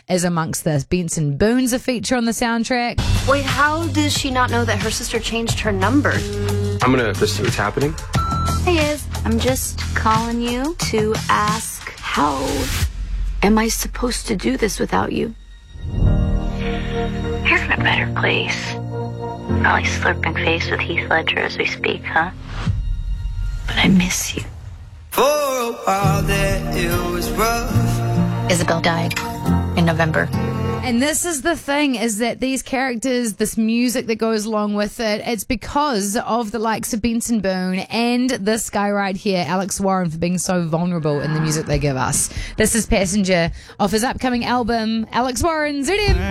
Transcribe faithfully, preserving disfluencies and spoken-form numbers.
is amongst this. Benson Boone's a feature on the soundtrack. Wait, how does she not know that her sister changed her number? I'm gonna let's see what's happening. Hey, Iz. I'm just calling you to ask, how am I supposed to do this without you? You're in a better place. Probably slurping face with Heath Ledger as we speak, huh? But I miss you. For a while there, it was rough. Isabel died in November. And this is the thing, is that these characters, this music that goes along with it, it's because of the likes of Benson Boone and this guy right here, Alex Warren, for being so vulnerable in the music they give us. This is Passenger off his upcoming album, Alex Warren, Z D M.